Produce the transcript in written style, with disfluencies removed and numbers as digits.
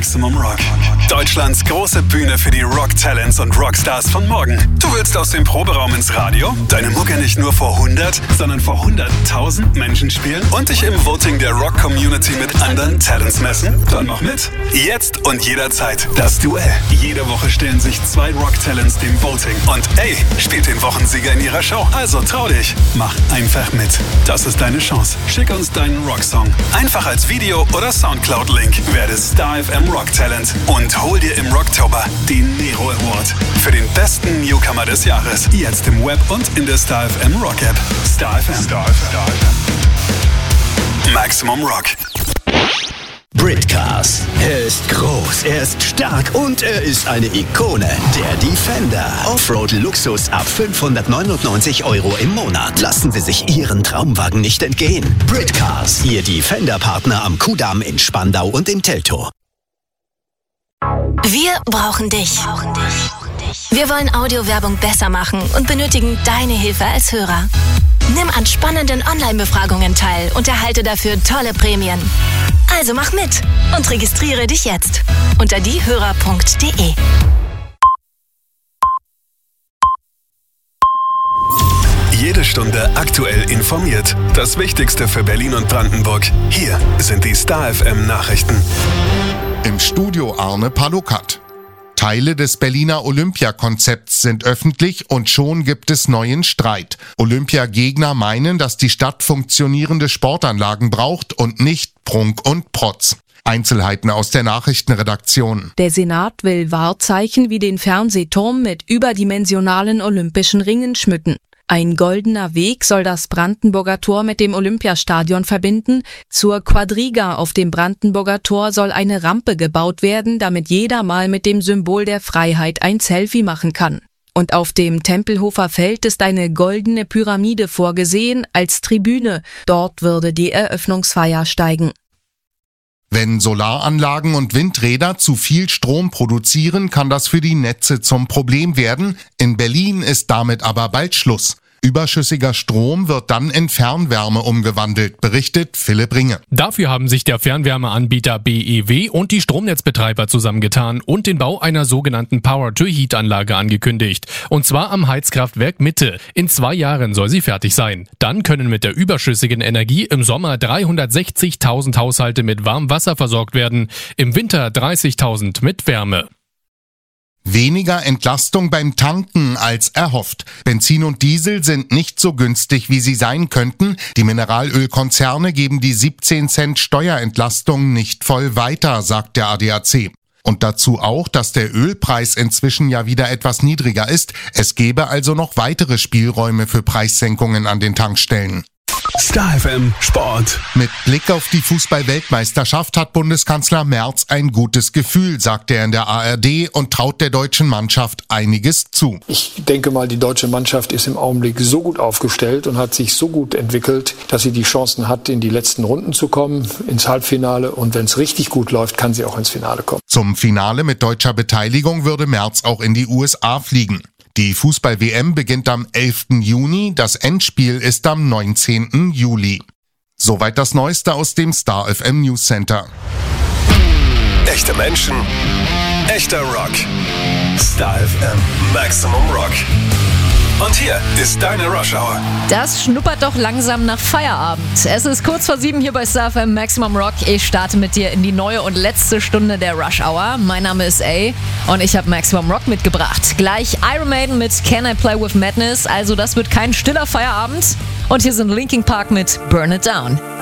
Maximum Rock. Deutschlands große Bühne für die Rock-Talents und Rockstars von morgen. Du willst aus dem Proberaum ins Radio, deine Mucke nicht nur vor 100, sondern vor 100.000 Menschen spielen und dich im Voting der Rock-Community mit anderen Talents messen? Dann mach mit. Jetzt und jederzeit das Duell. Jede Woche stellen sich 2 Rock-Talents dem Voting. Und ey, spielt den Wochensieger in ihrer Show. Also trau dich. Mach einfach mit. Das ist deine Chance. Schick uns deinen Rocksong. Einfach als Video oder Soundcloud-Link. Werde Star FM Rock Talent und hol dir im Rocktober den Nero Award für den besten Newcomer des Jahres. Jetzt im Web und in der Star FM Rock App. Star FM. Maximum Rock. Britcars. Er ist groß, er ist stark und er ist eine Ikone. Der Defender. Offroad-Luxus ab 599 € im Monat. Lassen Sie sich Ihren Traumwagen nicht entgehen. Britcars. Ihr Defender-Partner am Kudamm in Spandau und in Teltow. Wir brauchen dich. Wir wollen Audiowerbung besser machen und benötigen deine Hilfe als Hörer. Nimm an spannenden Online-Befragungen teil und erhalte dafür tolle Prämien. Also mach mit und registriere dich jetzt unter diehörer.de. Jede Stunde aktuell informiert. Das Wichtigste für Berlin und Brandenburg. Hier sind die Star FM Nachrichten. Im Studio Arne Palukat. Teile des Berliner Olympiakonzepts sind öffentlich und schon gibt es neuen Streit. Olympiagegner meinen, dass die Stadt funktionierende Sportanlagen braucht und nicht Prunk und Protz. Einzelheiten aus der Nachrichtenredaktion. Der Senat will Wahrzeichen wie den Fernsehturm mit überdimensionalen olympischen Ringen schmücken. Ein goldener Weg soll das Brandenburger Tor mit dem Olympiastadion verbinden. Zur Quadriga auf dem Brandenburger Tor soll eine Rampe gebaut werden, damit jeder mal mit dem Symbol der Freiheit ein Selfie machen kann. Und auf dem Tempelhofer Feld ist eine goldene Pyramide vorgesehen als Tribüne. Dort würde die Eröffnungsfeier steigen. Wenn Solaranlagen und Windräder zu viel Strom produzieren, kann das für die Netze zum Problem werden. In Berlin ist damit aber bald Schluss. Überschüssiger Strom wird dann in Fernwärme umgewandelt, berichtet Philipp Ringe. Dafür haben sich der Fernwärmeanbieter BEW und die Stromnetzbetreiber zusammengetan und den Bau einer sogenannten Power-to-Heat-Anlage angekündigt. Und zwar am Heizkraftwerk Mitte. In 2 Jahren soll sie fertig sein. Dann können mit der überschüssigen Energie im Sommer 360.000 Haushalte mit Warmwasser versorgt werden, im Winter 30.000 mit Wärme. Weniger Entlastung beim Tanken als erhofft. Benzin und Diesel sind nicht so günstig, wie sie sein könnten. Die Mineralölkonzerne geben die 17 Cent Steuerentlastung nicht voll weiter, sagt der ADAC. Und dazu auch, dass der Ölpreis inzwischen ja wieder etwas niedriger ist. Es gäbe also noch weitere Spielräume für Preissenkungen an den Tankstellen. Star FM Sport. Mit Blick auf die Fußball-Weltmeisterschaft hat Bundeskanzler Merz ein gutes Gefühl, sagt er in der ARD und traut der deutschen Mannschaft einiges zu. Ich denke mal, die deutsche Mannschaft ist im Augenblick so gut aufgestellt und hat sich so gut entwickelt, dass sie die Chancen hat, in die letzten Runden zu kommen, ins Halbfinale. Und wenn es richtig gut läuft, kann sie auch ins Finale kommen. Zum Finale mit deutscher Beteiligung würde Merz auch in die USA fliegen. Die Fußball-WM beginnt am 11. Juni, das Endspiel ist am 19. Juli. Soweit das Neueste aus dem Star FM News Center. Echte Menschen, echter Rock. Star FM Maximum Rock. Und hier ist deine Rush Hour. Das schnuppert doch langsam nach Feierabend. Es ist kurz vor 7 hier bei Star FM Maximum Rock. Ich starte mit dir in die neue und letzte Stunde der Rush Hour. Mein Name ist A und ich habe Maximum Rock mitgebracht. Gleich Iron Maiden mit Can I Play With Madness. Also das wird kein stiller Feierabend. Und hier sind Linkin Park mit Burn It Down.